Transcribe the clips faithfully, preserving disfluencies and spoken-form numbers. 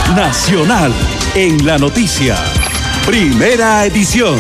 Nacional en la noticia. Primera edición.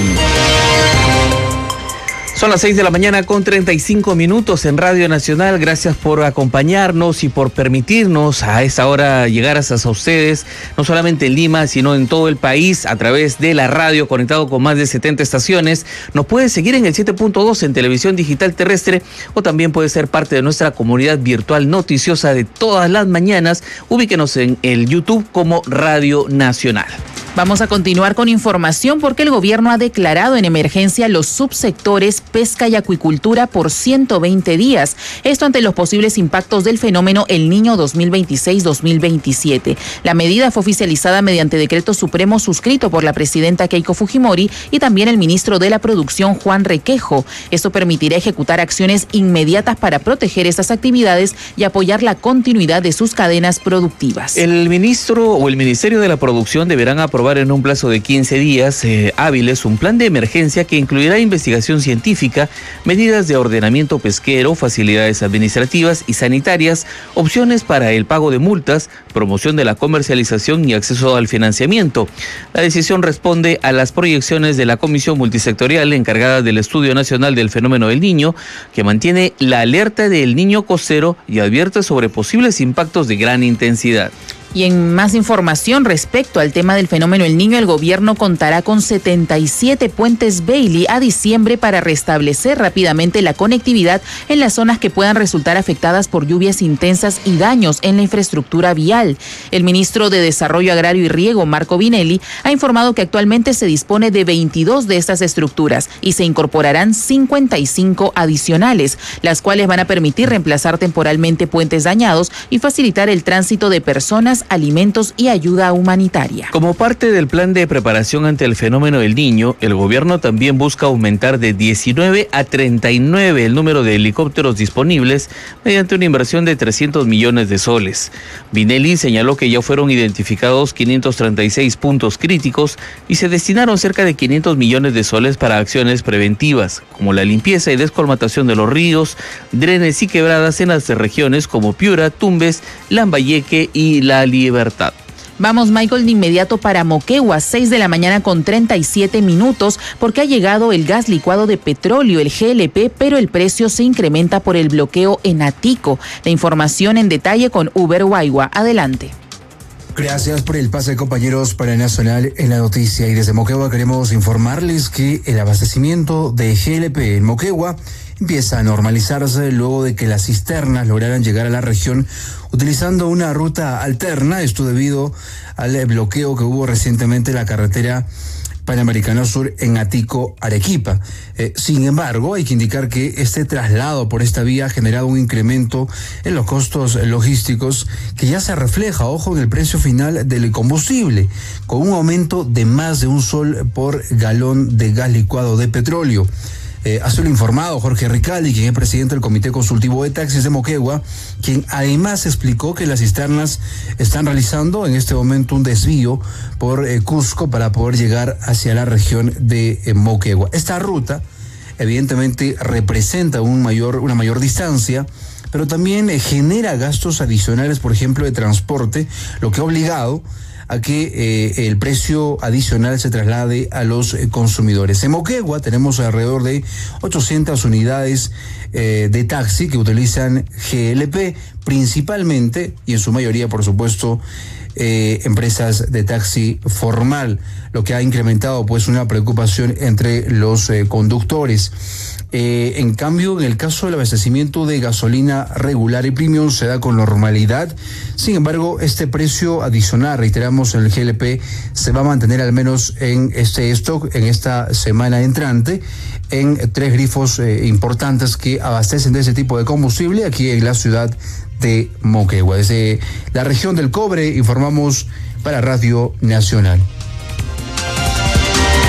Son las seis de la mañana con treinta y cinco minutos en Radio Nacional. Gracias por acompañarnos y por permitirnos a esta hora llegar hasta ustedes, no solamente en Lima, sino en todo el país, a través de la radio, conectado con más de setenta estaciones. Nos puede seguir en el siete punto dos en televisión digital terrestre, o también puede ser parte de nuestra comunidad virtual noticiosa de todas las mañanas. Ubíquenos en el YouTube como Radio Nacional. Vamos a continuar con información porque el gobierno ha declarado en emergencia los subsectores pesca y acuicultura por ciento veinte días. Esto ante los posibles impactos del fenómeno El Niño dos mil veintiséis dos mil veintisiete. La medida fue oficializada mediante decreto supremo suscrito por la presidenta Keiko Fujimori y también el ministro de la Producción Juan Requejo. Esto permitirá ejecutar acciones inmediatas para proteger estas actividades y apoyar la continuidad de sus cadenas productivas. El ministro o el Ministerio de la Producción deberán aprobar en un plazo de quince días eh, hábiles un plan de emergencia que incluirá investigación científica, medidas de ordenamiento pesquero, facilidades administrativas y sanitarias, opciones para el pago de multas, promoción de la comercialización y acceso al financiamiento. La decisión responde a las proyecciones de la Comisión Multisectorial encargada del Estudio Nacional del Fenómeno del Niño, que mantiene la alerta del niño costero y advierte sobre posibles impactos de gran intensidad. Y en más información respecto al tema del fenómeno El Niño, el gobierno contará con setenta y siete puentes Bailey a diciembre para restablecer rápidamente la conectividad en las zonas que puedan resultar afectadas por lluvias intensas y daños en la infraestructura vial. El ministro de Desarrollo Agrario y Riego, Marco Vinelli, ha informado que actualmente se dispone de veintidós de estas estructuras y se incorporarán cincuenta y cinco adicionales, las cuales van a permitir reemplazar temporalmente puentes dañados y facilitar el tránsito de personas, alimentos y ayuda humanitaria. Como parte del plan de preparación ante el fenómeno del Niño, el gobierno también busca aumentar de diecinueve a treinta y nueve el número de helicópteros disponibles mediante una inversión de trescientos millones de soles. Vinelli señaló que ya fueron identificados quinientos treinta y seis puntos críticos y se destinaron cerca de quinientos millones de soles para acciones preventivas, como la limpieza y descolmatación de los ríos, drenes y quebradas en las regiones como Piura, Tumbes, Lambayeque y La Libertad. Vamos, Michael, de inmediato para Moquegua, seis de la mañana con treinta y siete minutos, porque ha llegado el gas licuado de petróleo, el G L P, pero el precio se incrementa por el bloqueo en Atico. La información en detalle con Uber Guaigua. Adelante. Gracias por el pase, compañeros, para Nacional en la noticia. Y desde Moquegua queremos informarles que el abastecimiento de G L P en Moquegua empieza a normalizarse luego de que las cisternas lograran llegar a la región utilizando una ruta alterna, esto debido al bloqueo que hubo recientemente en la carretera Panamericano Sur en Atico, Arequipa. Eh, sin embargo, hay que indicar que este traslado por esta vía ha generado un incremento en los costos logísticos que ya se refleja, ojo, en el precio final del combustible, con un aumento de más de un sol por galón de gas licuado de petróleo. Eh, así lo ha informado Jorge Ricaldi, quien es presidente del Comité Consultivo de Taxis de Moquegua, quien además explicó que las cisternas están realizando en este momento un desvío por eh, Cusco para poder llegar hacia la región de eh, Moquegua. Esta ruta evidentemente representa un mayor, una mayor distancia, pero también eh, genera gastos adicionales, por ejemplo, de transporte, lo que ha obligado a que eh, el precio adicional se traslade a los eh, consumidores. En Moquegua tenemos alrededor de ochocientas unidades eh, de taxi que utilizan G L P, principalmente, y en su mayoría, por supuesto, eh, empresas de taxi formal, lo que ha incrementado pues una preocupación entre los eh, conductores. Eh, en cambio, en el caso del abastecimiento de gasolina regular y premium se da con normalidad. Sin embargo, este precio adicional, reiteramos, en el G L P se va a mantener al menos en este stock en esta semana entrante en tres grifos eh, importantes que abastecen de ese tipo de combustible aquí en la ciudad de Moquegua. Desde la región del Cobre informamos para Radio Nacional.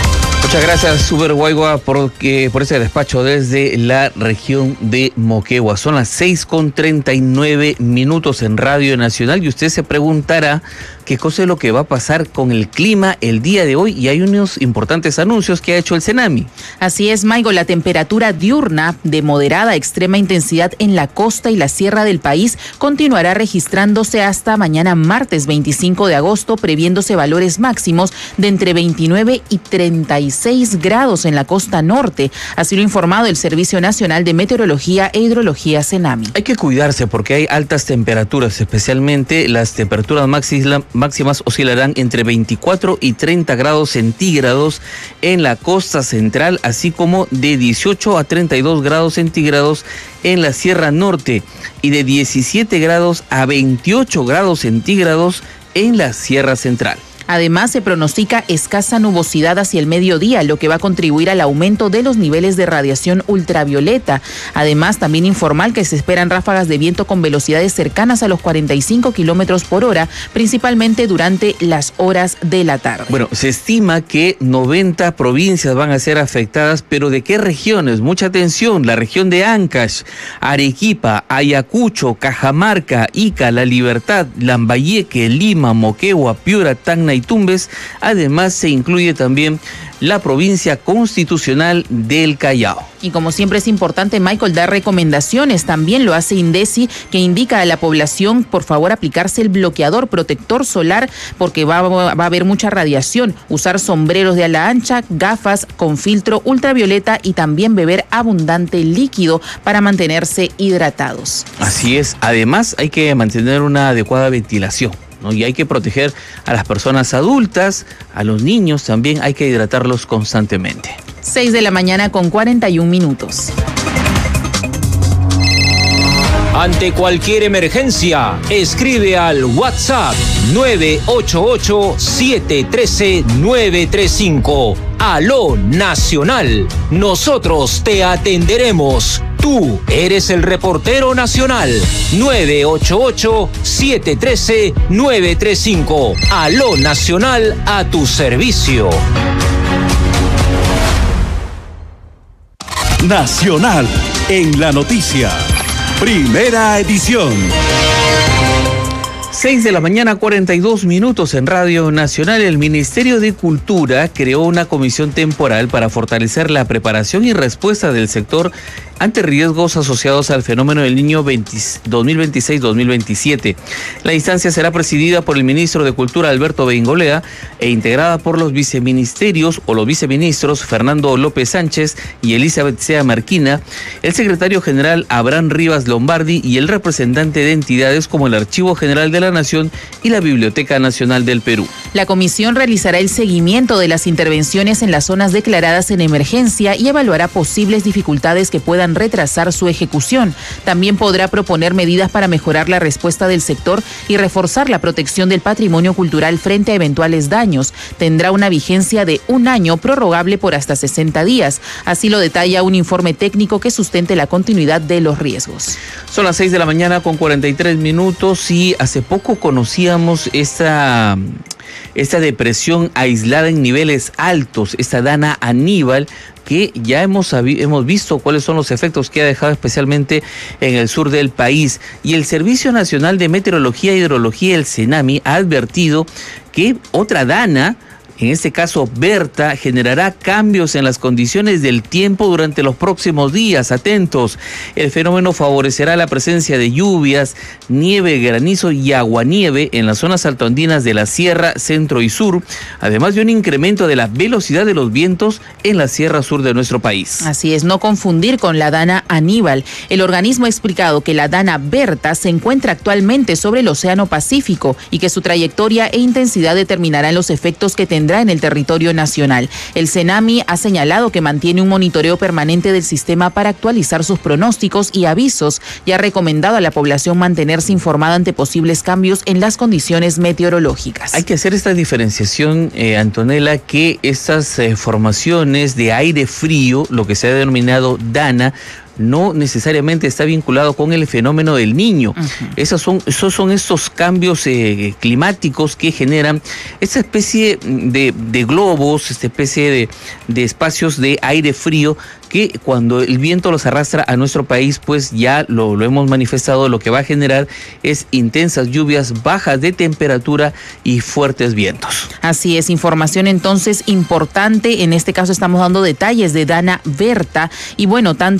Muchas gracias, Super Guaigua, por, eh, por ese despacho desde la región de Moquegua. Son las seis con treinta y nueve minutos en Radio Nacional y usted se preguntará qué cosa es lo que va a pasar con el clima el día de hoy, y hay unos importantes anuncios que ha hecho el CENAMI. Así es, Maigo, la temperatura diurna de moderada a extrema intensidad en la costa y la sierra del país continuará registrándose hasta mañana martes veinticinco de agosto, previéndose valores máximos de entre veintinueve y treinta y seis grados en la costa norte. Así lo ha informado el Servicio Nacional de Meteorología e Hidrología CENAMI. Hay que cuidarse porque hay altas temperaturas, especialmente las temperaturas máximas máximas oscilarán entre veinticuatro y treinta grados centígrados en la costa central, así como de dieciocho a treinta y dos grados centígrados en la Sierra Norte y de diecisiete grados a veintiocho grados centígrados en la Sierra Central. Además, se pronostica escasa nubosidad hacia el mediodía, lo que va a contribuir al aumento de los niveles de radiación ultravioleta. Además, también informar que se esperan ráfagas de viento con velocidades cercanas a los cuarenta y cinco kilómetros por hora, principalmente durante las horas de la tarde. Bueno, se estima que noventa provincias van a ser afectadas, pero ¿de qué regiones? Mucha atención: la región de Ancash, Arequipa, Ayacucho, Cajamarca, Ica, La Libertad, Lambayeque, Lima, Moquegua, Piura, Tacna y Tumbes. Además, se incluye también la provincia constitucional del Callao. Y como siempre es importante, Michael, dar recomendaciones. También lo hace INDECI, que indica a la población, por favor, aplicarse el bloqueador protector solar, porque va, va a haber mucha radiación. Usar sombreros de ala ancha, gafas con filtro ultravioleta y también beber abundante líquido para mantenerse hidratados. Así es. Además, hay que mantener una adecuada ventilación, ¿no? Y hay que proteger a las personas adultas, a los niños también, hay que hidratarlos constantemente. seis de la mañana con cuarenta y un minutos. Ante cualquier emergencia, escribe al WhatsApp nueve ocho ocho, siete uno tres, nueve tres cinco. Aló Nacional, nosotros te atenderemos. Tú eres el reportero nacional. nueve ocho ocho, siete uno tres, nueve tres cinco. Aló Nacional, a tu servicio. Nacional en la noticia. Primera edición. seis de la mañana, cuarenta y dos minutos en Radio Nacional. El Ministerio de Cultura creó una comisión temporal para fortalecer la preparación y respuesta del sector ante riesgos asociados al fenómeno del Niño dos mil veintiséis dos mil veintisiete. La instancia será presidida por el ministro de Cultura, Alberto Beingolea, e integrada por los viceministerios o los viceministros Fernando López Sánchez y Elizabeth Sea Marquina, el secretario general Abraham Rivas Lombardi y el representante de entidades como el Archivo General de la Nación y la Biblioteca Nacional del Perú. La comisión realizará el seguimiento de las intervenciones en las zonas declaradas en emergencia y evaluará posibles dificultades que puedan retrasar su ejecución. También podrá proponer medidas para mejorar la respuesta del sector y reforzar la protección del patrimonio cultural frente a eventuales daños. Tendrá una vigencia de un año, prorrogable por hasta sesenta días. Así lo detalla un informe técnico que sustente la continuidad de los riesgos. Son las seis de la mañana con cuarenta y tres minutos y hace poco conocíamos esta, esta depresión aislada en niveles altos, esta Dana Aníbal, que ya hemos, hemos visto cuáles son los efectos que ha dejado especialmente en el sur del país. Y el Servicio Nacional de Meteorología e Hidrología, el CENAMI, ha advertido que otra Dana, en este caso Berta, generará cambios en las condiciones del tiempo durante los próximos días. Atentos, el fenómeno favorecerá la presencia de lluvias, nieve, granizo y aguanieve en las zonas altoandinas de la sierra, centro y sur, además de un incremento de la velocidad de los vientos en la sierra sur de nuestro país. Así es, no confundir con la Dana Aníbal. El organismo ha explicado que la Dana Berta se encuentra actualmente sobre el Océano Pacífico y que su trayectoria e intensidad determinarán los efectos que tendrá en el territorio nacional. El CENAMI ha señalado que mantiene un monitoreo permanente del sistema para actualizar sus pronósticos y avisos y ha recomendado a la población mantenerse informada ante posibles cambios en las condiciones meteorológicas. Hay que hacer esta diferenciación, eh, Antonella, que estas eh, formaciones de aire frío, lo que se ha denominado Dana, no necesariamente está vinculado con el fenómeno del Niño. Uh-huh. Esos son, esos son estos cambios eh, climáticos que generan esta especie de, de globos, esta especie de, de espacios de aire frío que cuando el viento los arrastra a nuestro país, pues ya lo, lo hemos manifestado, lo que va a generar es intensas lluvias, bajas de temperatura y fuertes vientos. Así es, información entonces importante, en este caso estamos dando detalles de Dana Berta, y bueno, tanto